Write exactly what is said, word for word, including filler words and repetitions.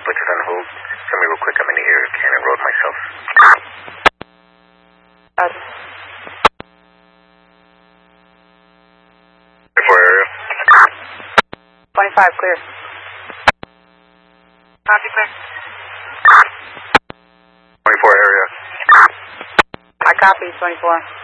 put it on hold. Tell me real quick, I'm in the area of Cannon Road myself. Uh, twenty-four area. twenty-five, clear. Copy, clear. twenty-four area. I copy, twenty-four.